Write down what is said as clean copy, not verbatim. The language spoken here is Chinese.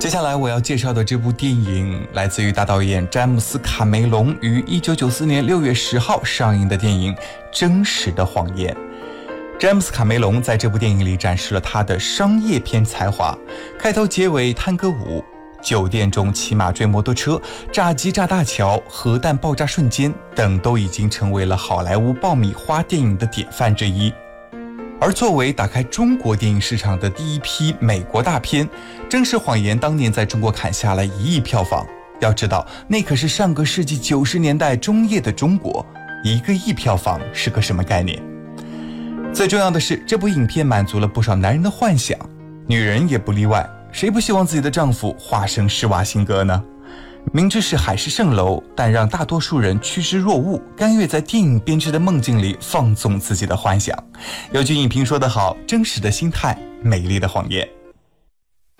接下来我要介绍的这部电影来自于大导演詹姆斯·卡梅隆于1994年6月10号上映的电影《真实的谎言》。詹姆斯·卡梅隆在这部电影里展示了他的商业片才华，开头结尾探戈舞，酒店中骑马追摩托车，炸鸡炸大桥，核弹爆炸瞬间等都已经成为了好莱坞爆米花电影的典范之一。而作为打开中国电影市场的第一批美国大片，《真实谎言》当年在中国砍下了1亿票房。要知道，那可是上个世纪90年代中叶的中国，1个亿票房是个什么概念？最重要的是，这部影片满足了不少男人的幻想，女人也不例外。谁不希望自己的丈夫化身施瓦辛格呢？明知是海市蜃楼，但让大多数人趋之若鹜，甘愿在电影编织的梦境里放纵自己的幻想。有句影评说得好，真实的心态，美丽的谎言。